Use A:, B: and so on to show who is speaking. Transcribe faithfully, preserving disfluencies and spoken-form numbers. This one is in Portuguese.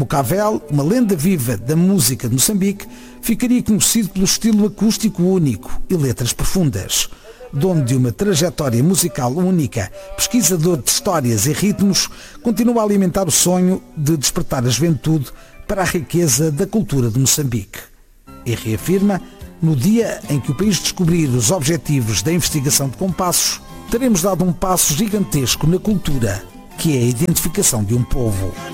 A: O Cavell, uma lenda viva da música de Moçambique, ficaria conhecido pelo estilo acústico único e letras profundas. Dono de uma trajetória musical única, pesquisador de histórias e ritmos, continua a alimentar o sonho de despertar a juventude para a riqueza da cultura de Moçambique. E reafirma, no dia em que o país descobrir os objetivos da investigação de compassos, teremos dado um passo gigantesco na cultura, que é a identificação de um povo.